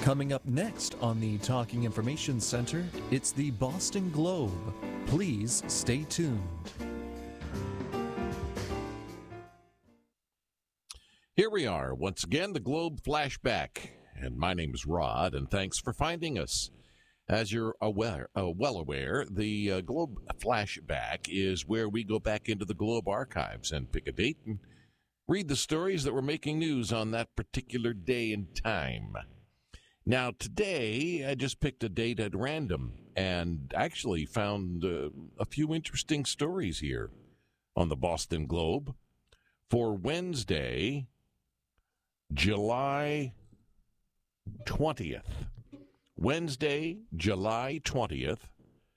Coming up next on the Talking Information Center, it's the Boston Globe. Please stay tuned. Here we are, once again, the Globe Flashback. And my name is Rod, and thanks for finding us. As you're well aware, the Globe Flashback is where we go back into the Globe archives and pick a date and read the stories that were making news on that particular day and time. Now, today, I just picked a date at random and actually found a few interesting stories here on the Boston Globe for Wednesday, July 20th. Wednesday, July 20th,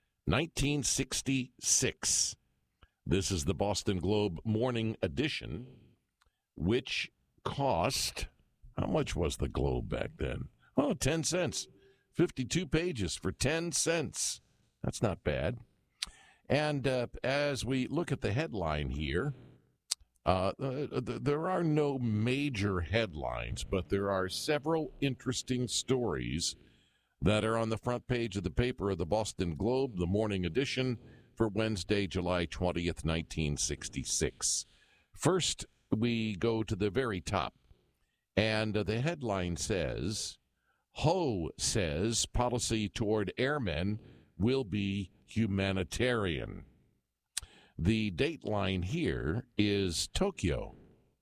1966. This is the Boston Globe Morning Edition, which cost, how much was the Globe back then? Oh, 10 cents. 52 pages for 10 cents. That's not bad. And as we look at the headline here, there are no major headlines, but there are several interesting stories that are on the front page of the paper of the Boston Globe, the morning edition for Wednesday, July 20th, 1966. First, we go to the very top, and the headline says, Ho says policy toward airmen will be humanitarian. The dateline here is Tokyo.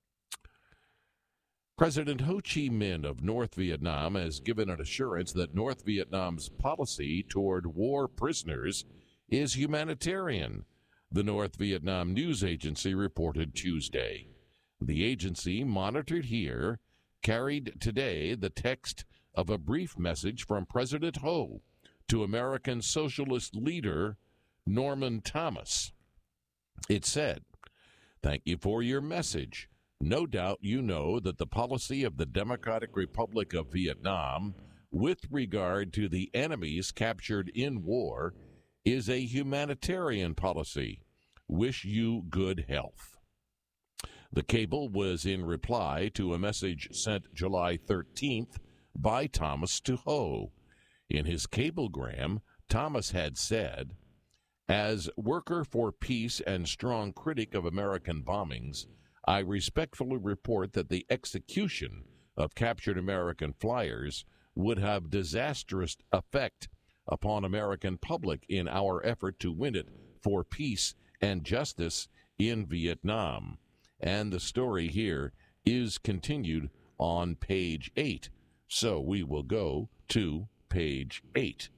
President Ho Chi Minh of North Vietnam has given an assurance that North Vietnam's policy toward war prisoners is humanitarian, the North Vietnam news agency reported Tuesday. The agency, monitored here, carried today the text of a brief message from President Ho to American socialist leader Norman Thomas. It said, "Thank you for your message. No doubt you know that the policy of the Democratic Republic of Vietnam with regard to the enemies captured in war is a humanitarian policy. Wish you good health." The cable was in reply to a message sent July 13th by Thomas to Ho. In his cablegram, Thomas had said, "As worker for peace and strong critic of American bombings, I respectfully report that the execution of captured American flyers would have disastrous effect upon American public in our effort to win it for peace and justice in Vietnam." And the story here is continued on page 8. So we will go to page 8.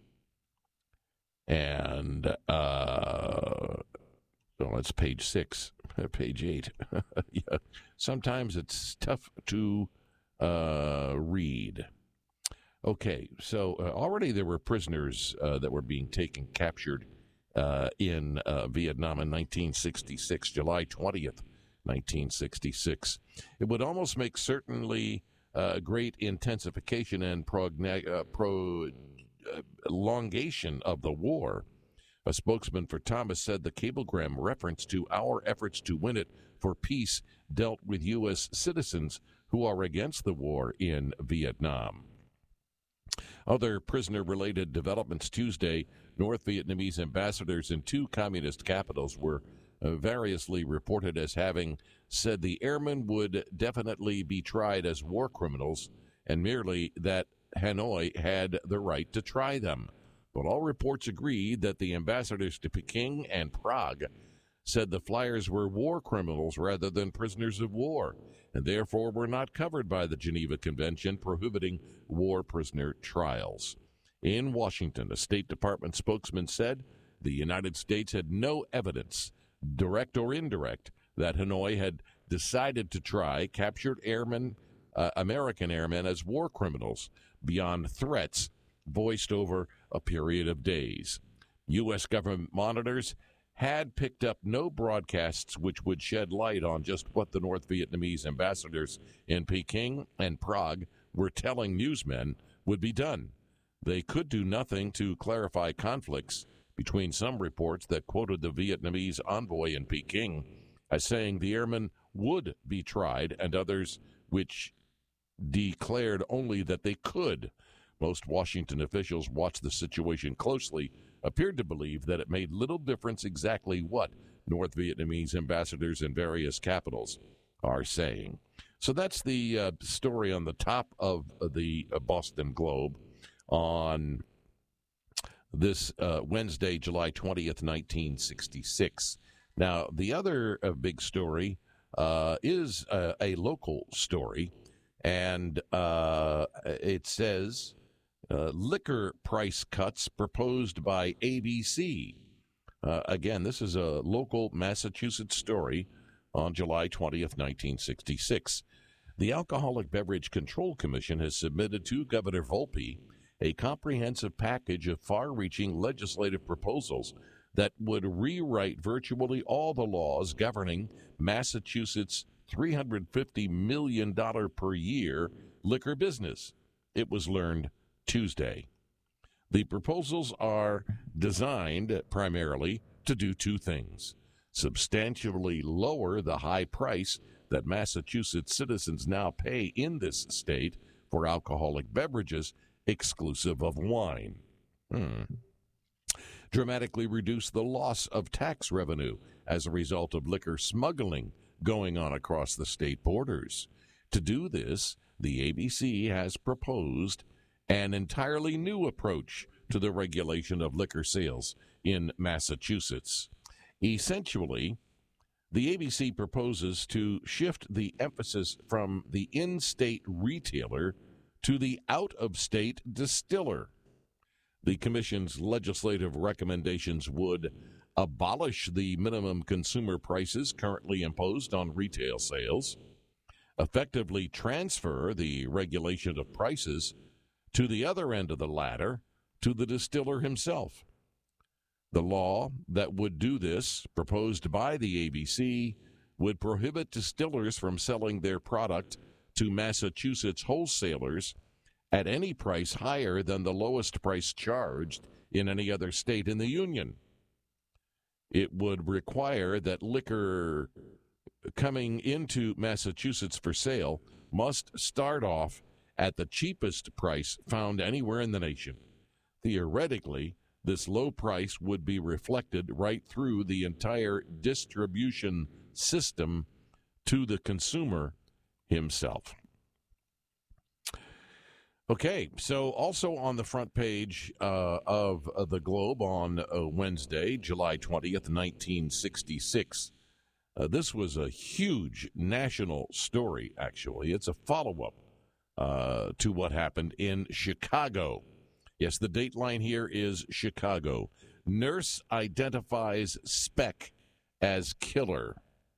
And that's page 6, page 8. Yeah. Sometimes it's tough to read. Okay, so already there were prisoners that were being captured in Vietnam in 1966, July 20th, 1966. It would almost make certainly great intensification and prolongation of the war. A spokesman for Thomas said the cablegram reference to our efforts to win it for peace dealt with U.S. citizens who are against the war in Vietnam. Other prisoner-related developments Tuesday, North Vietnamese ambassadors in 2 communist capitals were variously reported as having said the airmen would definitely be tried as war criminals and merely that Hanoi had the right to try them. But all reports agree that the ambassadors to Peking and Prague said the flyers were war criminals rather than prisoners of war, and therefore were not covered by the Geneva Convention prohibiting war prisoner trials. In Washington, a State Department spokesman said the United States had no evidence, direct or indirect, that Hanoi had decided to try captured airmen, American airmen as war criminals beyond threats voiced over a period of days. U.S. government monitors had picked up no broadcasts which would shed light on just what the North Vietnamese ambassadors in Peking and Prague were telling newsmen would be done. They could do nothing to clarify conflicts between some reports that quoted the Vietnamese envoy in Peking as saying the airmen would be tried and others which declared only that they could. Most Washington officials watched the situation closely, appeared to believe that it made little difference exactly what North Vietnamese ambassadors in various capitals are saying. So that's the story on the top of the Boston Globe on this Wednesday, July 20th, 1966. Now, the other big story is a local story, and it says liquor price cuts proposed by ABC. Again, this is a local Massachusetts story on July 20th, 1966. The Alcoholic Beverage Control Commission has submitted to Governor Volpe a comprehensive package of far-reaching legislative proposals that would rewrite virtually all the laws governing Massachusetts' $350 million per year liquor business. It was learned Tuesday. The proposals are designed primarily to do two things: substantially lower the high price that Massachusetts citizens now pay in this state for alcoholic beverages exclusive of wine. Dramatically reduce the loss of tax revenue as a result of liquor smuggling going on across the state borders. To do this, the ABC has proposed an entirely new approach to the regulation of liquor sales in Massachusetts. Essentially, the ABC proposes to shift the emphasis from the in-state retailer to the out-of-state distiller. The Commission's legislative recommendations would abolish the minimum consumer prices currently imposed on retail sales, effectively transfer the regulation of prices to the other end of the ladder, to the distiller himself. The law that would do this, proposed by the ABC, would prohibit distillers from selling their product to Massachusetts wholesalers at any price higher than the lowest price charged in any other state in the Union. It would require that liquor coming into Massachusetts for sale must start off at the cheapest price found anywhere in the nation. Theoretically, this low price would be reflected right through the entire distribution system to the consumer himself. Okay, so also on the front page of the Globe on Wednesday, July 20th, 1966, this was a huge national story, actually. It's a follow-up to what happened in Chicago. Yes, the dateline here is Chicago. Nurse identifies Speck as killer.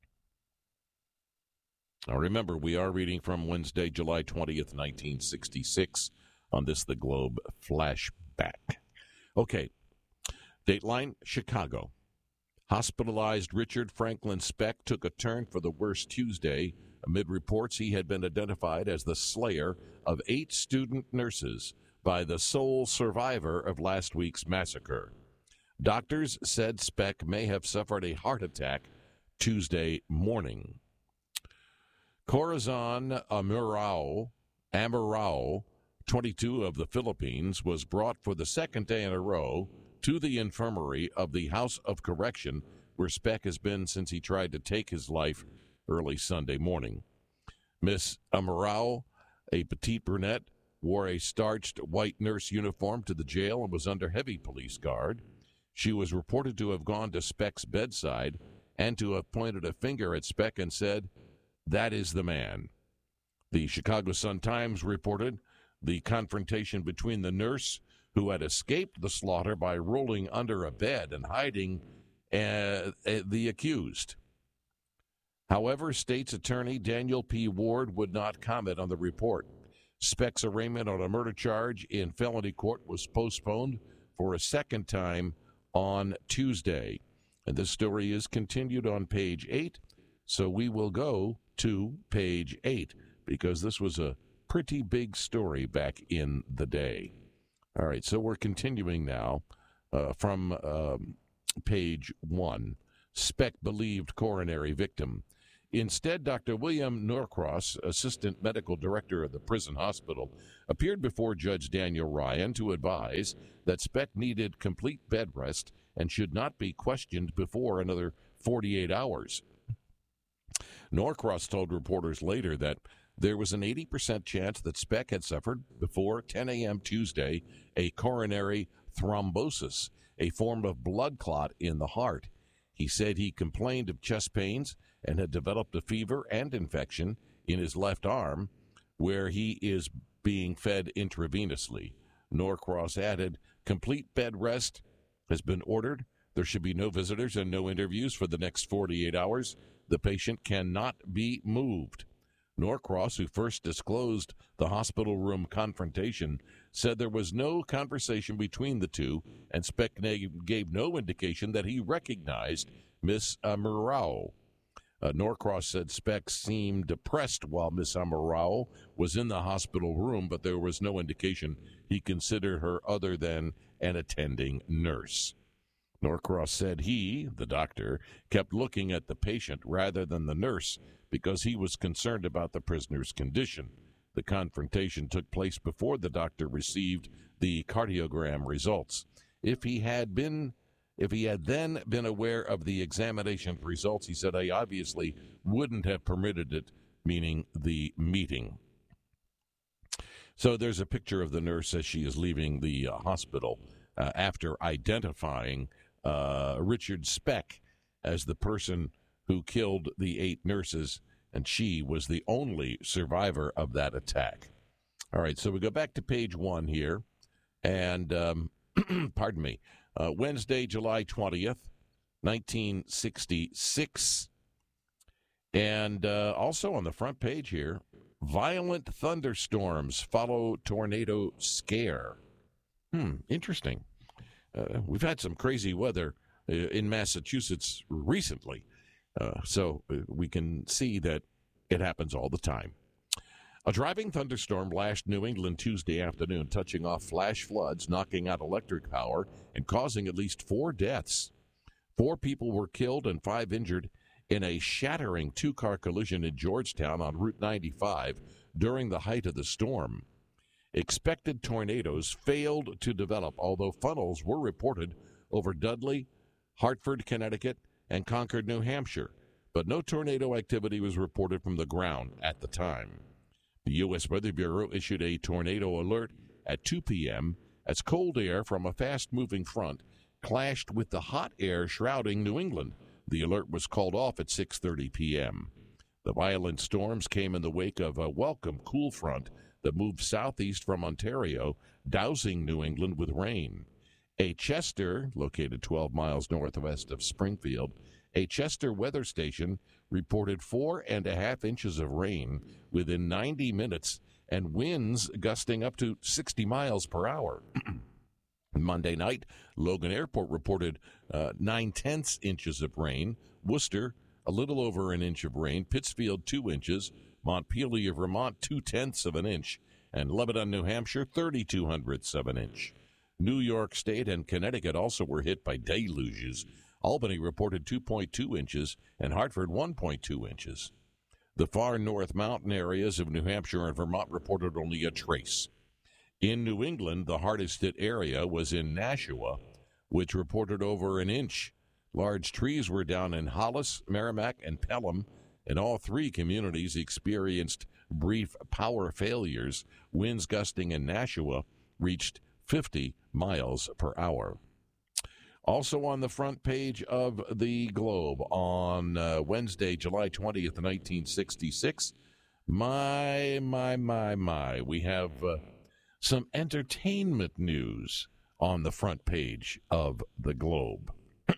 Now, remember, we are reading from Wednesday, July 20th, 1966, on this The Globe flashback. Okay, dateline, Chicago. Hospitalized Richard Franklin Speck took a turn for the worse Tuesday amid reports he had been identified as the slayer of 8 student nurses by the sole survivor of last week's massacre. Doctors said Speck may have suffered a heart attack Tuesday morning. Corazon Amurao, 22 of the Philippines, was brought for the second day in a row to the infirmary of the House of Correction, where Speck has been since he tried to take his life early Sunday morning. Miss Amurao, a petite brunette, wore a starched white nurse uniform to the jail and was under heavy police guard. She was reported to have gone to Speck's bedside and to have pointed a finger at Speck and said, "That is the man." The Chicago Sun-Times reported the confrontation between the nurse, who had escaped the slaughter by rolling under a bed and hiding, the accused. However, State's Attorney Daniel P. Ward would not comment on the report. Speck's arraignment on a murder charge in felony court was postponed for a second time on Tuesday. And this story is continued on page 8, so we will go to page 8 because this was a pretty big story back in the day. All right, so we're continuing now from page 1. Speck believed coronary victim. Instead, Dr. William Norcross, assistant medical director of the prison hospital, appeared before Judge Daniel Ryan to advise that Speck needed complete bed rest and should not be questioned before another 48 hours. Norcross told reporters later that there was an 80% chance that Speck had suffered before 10 a.m. Tuesday a coronary thrombosis, a form of blood clot in the heart. He said he complained of chest pains and had developed a fever and infection in his left arm, where he is being fed intravenously. Norcross added, complete bed rest has been ordered. There should be no visitors and no interviews for the next 48 hours. The patient cannot be moved. Norcross, who first disclosed the hospital room confrontation, said there was no conversation between the two, and Speck gave no indication that he recognized Miss Amurao. Norcross said Speck seemed depressed while Miss Amurao was in the hospital room, but there was no indication he considered her other than an attending nurse. Norcross said he, the doctor, kept looking at the patient rather than the nurse because he was concerned about the prisoner's condition. The confrontation took place before the doctor received the cardiogram results. If he had then been aware of the examination results, he said, I obviously wouldn't have permitted it, meaning the meeting. So there's a picture of the nurse as she is leaving the hospital after identifying Richard Speck as the person who killed the 8 nurses, and she was the only survivor of that attack. All right, so we go back to page 1 here, and pardon me, Wednesday, July 20th, 1966, and also on the front page here, violent thunderstorms follow tornado scare. Interesting. We've had some crazy weather in Massachusetts recently, so we can see that it happens all the time. A driving thunderstorm lashed New England Tuesday afternoon, touching off flash floods, knocking out electric power, and causing at least 4 deaths. 4 people were killed and 5 injured in a shattering 2-car collision in Georgetown on Route 95 during the height of the storm. Expected tornadoes failed to develop, although funnels were reported over Dudley, Hartford, Connecticut, and Concord, New Hampshire, but no tornado activity was reported from the ground at the time. The U.S. Weather Bureau issued a tornado alert at 2 p.m. as cold air from a fast-moving front clashed with the hot air shrouding New England. The alert was called off at 6:30 p.m. The violent storms came in the wake of a welcome cool front that moved southeast from Ontario, dousing New England with rain. A Chester, located 12 miles northwest of Springfield, a Chester weather station reported 4.5 inches of rain within 90 minutes and winds gusting up to 60 miles per hour. Monday night, Logan Airport reported 9/10 inches of rain. Worcester, a little over an inch of rain. Pittsfield, 2 inches. Montpelier, Vermont, 0.2 of an inch. And Lebanon, New Hampshire, 0.32 of an inch. New York State and Connecticut also were hit by deluges. Albany reported 2.2 inches and Hartford 1.2 inches. The far north mountain areas of New Hampshire and Vermont reported only a trace. In New England, the hardest hit area was in Nashua, which reported over an inch. Large trees were down in Hollis, Merrimack, and Pelham, and all 3 communities experienced brief power failures. Winds gusting in Nashua reached 50 miles per hour. Also on the front page of the Globe on Wednesday, July 20th, 1966, my, we have some entertainment news on the front page of the Globe.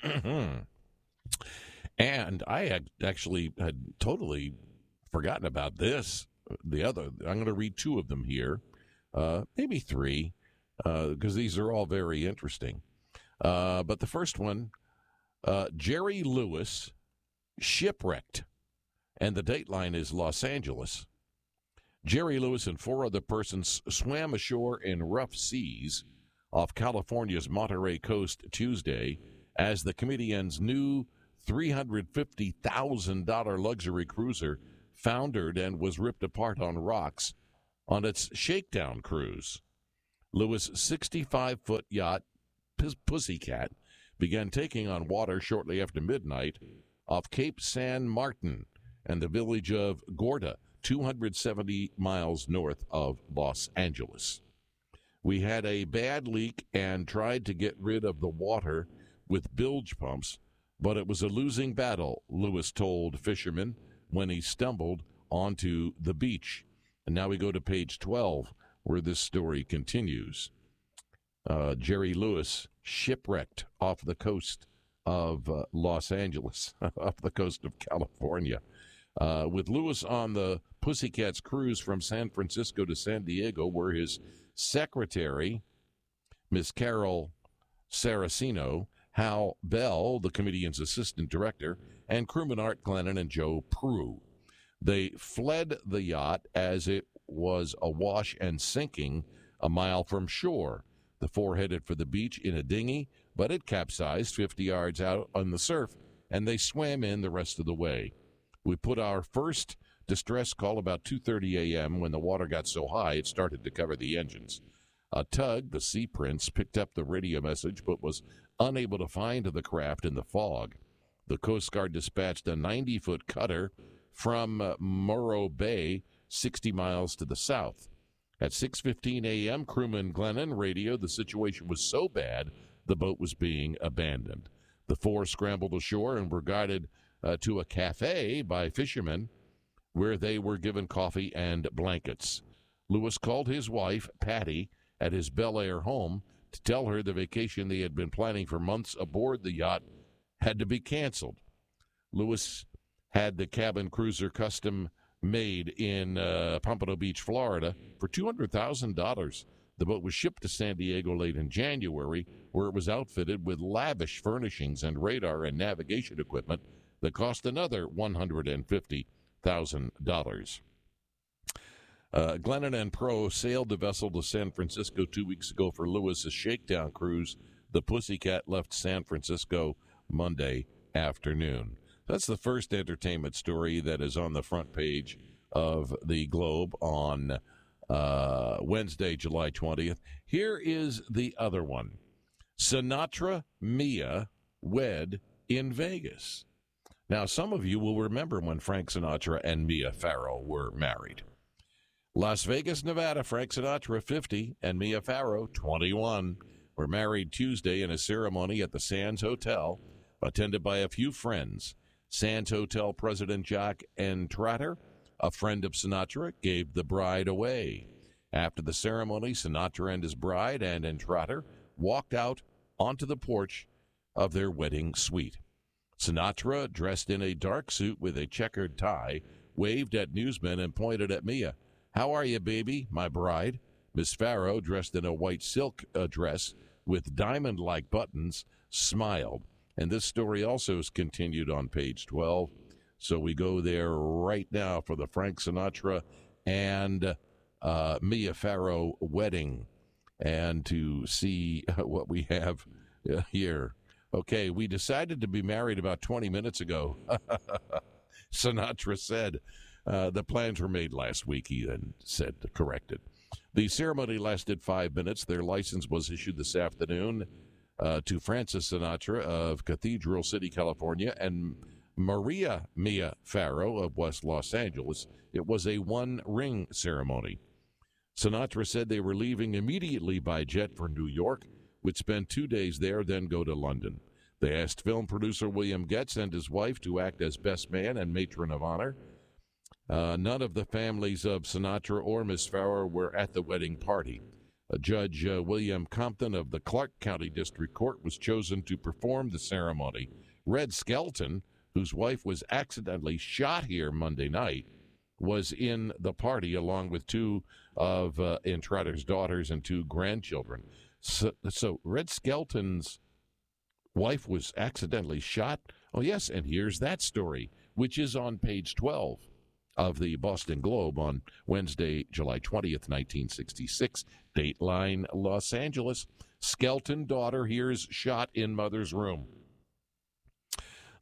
And I had totally forgotten about this. I'm going to read 2 of them here, maybe 3, because these are all very interesting. But the first one, Jerry Lewis shipwrecked, and the dateline is Los Angeles. Jerry Lewis and 4 other persons swam ashore in rough seas off California's Monterey coast Tuesday as the comedian's new $350,000 luxury cruiser foundered and was ripped apart on rocks on its shakedown cruise. Lewis' 65-foot yacht, Pussycat, began taking on water shortly after midnight off Cape San Martin and the village of Gorda, 270 miles north of Los Angeles. We had a bad leak and tried to get rid of the water with bilge pumps, but it was a losing battle, Lewis told fishermen when he stumbled onto the beach. And now we go to page 12, where this story continues. Jerry Lewis shipwrecked off the coast of Los Angeles, off the coast of California. With Lewis on the Pussycat's cruise from San Francisco to San Diego, were his secretary, Miss Carol Saraceno, Hal Bell, the comedian's assistant director, and crewman Art Glennon and Joe Prue. They fled the yacht as it was awash and sinking a mile from shore. The four headed for the beach in a dinghy, but it capsized 50 yards out on the surf, and they swam in the rest of the way. We put our first distress call about 2:30 a.m. when the water got so high it started to cover the engines. A tug, the Sea Prince, picked up the radio message but was unable to find the craft in the fog. The Coast Guard dispatched a 90-foot cutter from Morro Bay, 60 miles to the south. At 6:15 a.m., crewman Glennon radioed the situation was so bad the boat was being abandoned. The four scrambled ashore and were guided to a cafe by fishermen where they were given coffee and blankets. Lewis called his wife, Patty, at his Bel Air home to tell her the vacation they had been planning for months aboard the yacht had to be canceled. Lewis had the cabin cruiser custom made in Pompano Beach, Florida, for $200,000. The boat was shipped to San Diego late in January, where it was outfitted with lavish furnishings and radar and navigation equipment that cost another $150,000. Glennon and Pro sailed the vessel to San Francisco 2 weeks ago for Lewis's shakedown cruise. The Pussycat left San Francisco Monday afternoon. That's the first entertainment story that is on the front page of the Globe on Wednesday, July 20th. Here is the other one. Sinatra, Mia wed in Vegas. Now, some of you will remember when Frank Sinatra and Mia Farrow were married. Las Vegas, Nevada, Frank Sinatra, 50, and Mia Farrow, 21, were married Tuesday in a ceremony at the Sands Hotel, attended by a few friends. Sands Hotel President Jack Entrater, a friend of Sinatra, gave the bride away. After the ceremony, Sinatra and his bride and Entrater walked out onto the porch of their wedding suite. Sinatra, dressed in a dark suit with a checkered tie, waved at newsmen and pointed at Mia. "How are you, baby, my bride?" Miss Farrow, dressed in a white silk dress with diamond-like buttons, smiled. And this story also is continued on page 12. So we go there right now for the Frank Sinatra and Mia Farrow wedding and to see what we have here. Okay, we decided to be married about 20 minutes ago, Sinatra said. The plans were made last week, he then said, corrected. The ceremony lasted 5 minutes. Their license was issued this afternoon to Francis Sinatra of Cathedral City, California, and Maria Mia Farrow of West Los Angeles. It was a one-ring ceremony. Sinatra said they were leaving immediately by jet for New York, would spend 2 days there, then go to London. They asked film producer William Getz and his wife to act as best man and matron of honor. None of the families of Sinatra or Miss Farrow were at the wedding party. Judge William Compton of the Clark County District Court was chosen to perform the ceremony. Red Skelton, whose wife was accidentally shot here Monday night, was in the party along with two of Entrater's daughters and two grandchildren. So Red Skelton's wife was accidentally shot? Oh, yes, and here's that story, which is on page 12 of the Boston Globe on Wednesday, July 20th, 1966. Dateline, Los Angeles. Skelton daughter hears shot in mother's room.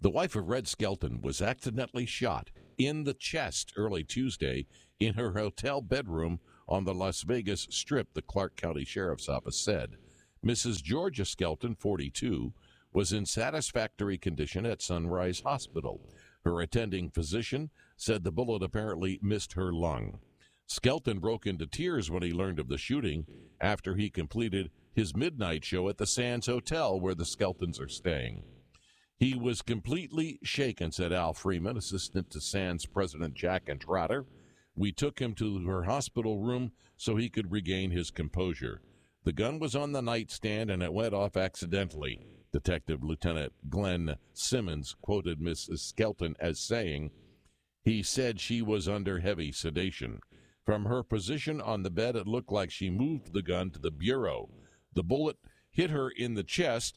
The wife of Red Skelton was accidentally shot in the chest early Tuesday in her hotel bedroom on the Las Vegas Strip, the Clark County Sheriff's Office said. Mrs. Georgia Skelton, 42, was in satisfactory condition at Sunrise Hospital. Her attending physician said the bullet apparently missed her lung. Skelton broke into tears when he learned of the shooting after he completed his midnight show at the Sands Hotel where the Skeltons are staying. He was completely shaken, said Al Freeman, assistant to Sands President Jack Entrater. We took him to her hospital room so he could regain his composure. The gun was on the nightstand and it went off accidentally. Detective Lieutenant Glenn Simmons quoted Mrs. Skelton as saying, he said she was under heavy sedation. From her position on the bed, it looked like she moved the gun to the bureau. The bullet hit her in the chest,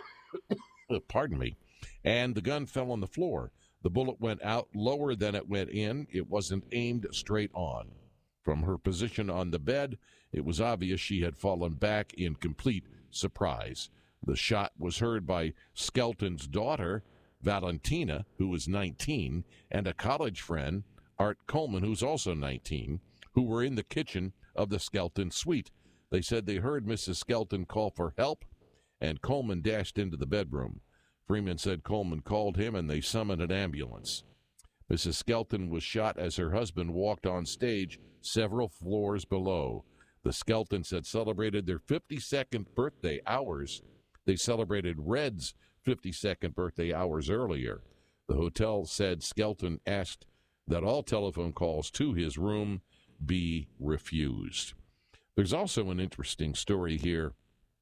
pardon me, and the gun fell on the floor. The bullet went out lower than it went in. It wasn't aimed straight on. From her position on the bed, it was obvious she had fallen back in complete surprise. The shot was heard by Skelton's daughter, Valentina, who was 19, and a college friend, Art Coleman, who's also 19, who were in the kitchen of the Skelton suite. They said they heard Mrs. Skelton call for help, and Coleman dashed into the bedroom. Freeman said Coleman called him, and they summoned an ambulance. Mrs. Skelton was shot as her husband walked on stage several floors below. The Skeltons had celebrated their 52nd birthday hours. They celebrated Red's 52nd birthday hours earlier. The hotel said Skelton asked that all telephone calls to his room be refused. There's also an interesting story here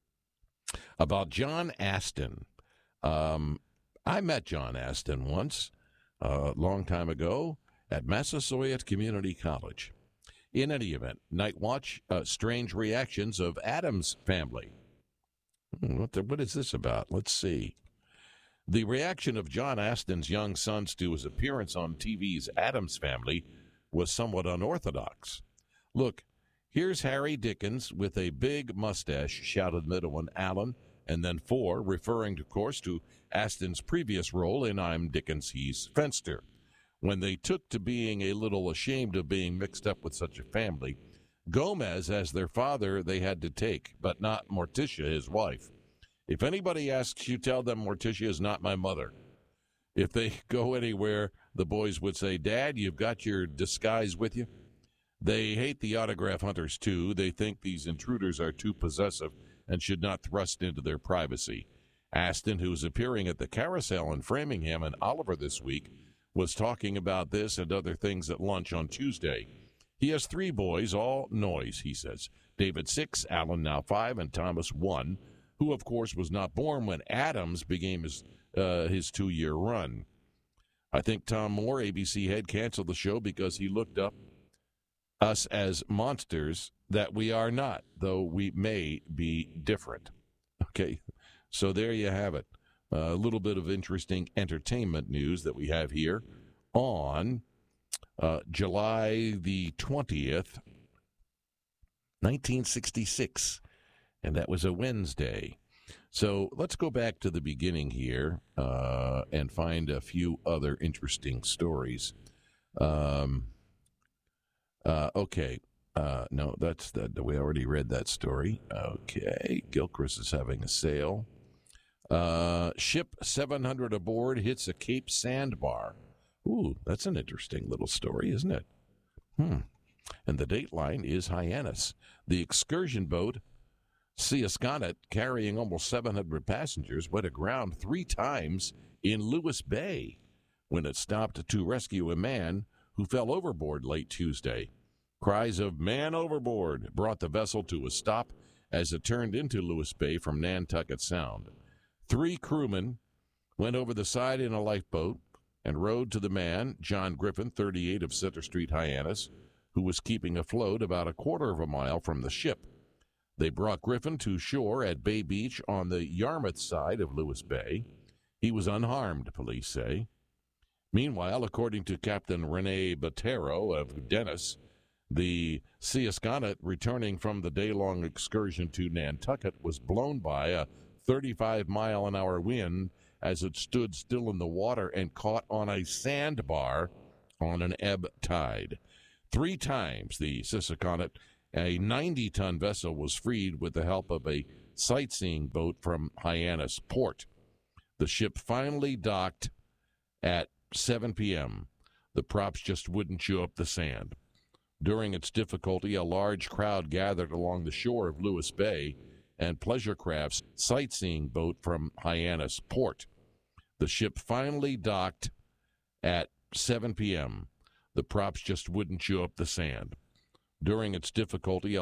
about John Aston. I met John Aston once, a long time ago, at Massasoit Community College. In any event, Night Watch, strange reactions of Addams Family. What is this about? Let's see. The reaction of John Aston's young sons to his appearance on TV's Addams Family was somewhat unorthodox. Look, here's Harry Dickens with a big mustache, shouted middle one Alan, and then 4, referring, of course, to Aston's previous role in I'm Dickens, He's Fenster. When they took to being a little ashamed of being mixed up with such a family, Gomez as their father they had to take, but not Morticia, his wife. If anybody asks you, tell them Morticia is not my mother. If they go anywhere, the boys would say, Dad, you've got your disguise with you? They hate the autograph hunters, too. They think these intruders are too possessive and should not thrust into their privacy. Aston, who's appearing at the Carousel in Framingham and Oliver this week, was talking about this and other things at lunch on Tuesday. He has 3 boys, all noise, he says. David 6, Alan now 5, and Thomas 1, who, of course, was not born when Addams began his 2-year run. I think Tom Moore, ABC head, canceled the show because he looked up us as monsters that we are not, though we may be different. Okay, so there you have it. A little bit of interesting entertainment news that we have here on July the 20th, 1966, and that was a Wednesday. So let's go back to the beginning here and find a few other interesting stories. Okay. No, that's that. We already read that story. Okay. Gilchrist is having a sale. Ship 700 aboard hits a Cape sandbar. Ooh, that's an interesting little story, isn't it? And the dateline is Hyannis. The excursion boat Siasconnet, carrying almost 700 passengers, went aground 3 times in Lewis Bay when it stopped to rescue a man who fell overboard late Tuesday. Cries of "man overboard" brought the vessel to a stop as it turned into Lewis Bay from Nantucket Sound. 3 crewmen went over the side in a lifeboat and rowed to the man, John Griffin, 38, of Center Street, Hyannis, who was keeping afloat about a quarter of a mile from the ship. They brought Griffin to shore at Bay Beach on the Yarmouth side of Lewis Bay. He was unharmed, police say. Meanwhile, according to Captain Rene Botero of Dennis, the Siasconnet, returning from the day-long excursion to Nantucket, was blown by a 35-mile-an-hour wind as it stood still in the water and caught on a sandbar on an ebb tide. 3 times the Sisakonnet, a 90-ton vessel, was freed with the help of a sightseeing boat from Hyannis Port. The ship finally docked at 7 p.m. The props just wouldn't chew up the sand. During its difficulty, a large crowd gathered along the shore of Lewis Bay and Pleasure Craft's sightseeing boat from Hyannis Port. The ship finally docked at 7 p.m. The props just wouldn't chew up the sand. During its difficulty,